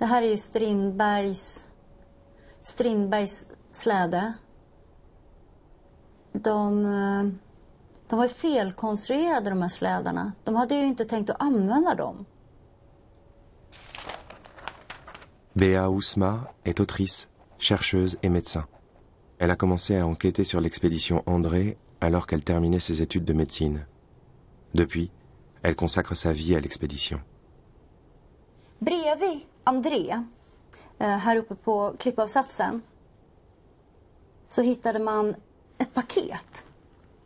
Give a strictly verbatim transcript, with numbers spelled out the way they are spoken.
Det här är ju Strindbergs, Strindbergs släde. De, de var ju felkonstruerade, de här slädarna. De hade ju inte tänkt att använda dem. Béa Ousma est autrice, chercheuse et médecin. Elle a commencé à enquêter sur l'expédition André alors qu'elle terminait ses études de médecine. Depuis, elle consacre sa vie à l'expédition. Bredvid André, här uppe på klippavsatsen, så hittade man ett paket.